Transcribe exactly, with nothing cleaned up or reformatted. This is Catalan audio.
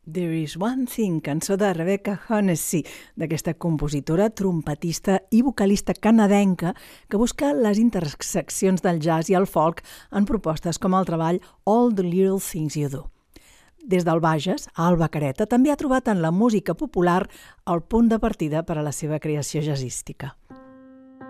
There is one thing, cançó de Rebecca Hennessy, d'aquesta compositora, trompetista i vocalista canadenca que busca les interseccions del jazz i el folk en propostes com el treball All the Little Things You Do. Des del Bages, Alba Careta també ha trobat en la música popular el punt de partida per a la seva creació jazzística.